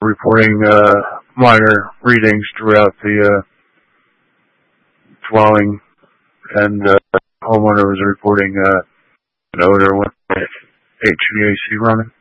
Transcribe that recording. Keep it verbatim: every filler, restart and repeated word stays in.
reporting uh, minor readings throughout the uh, dwelling, and uh, homeowner was reporting uh, an odor with H V A C running.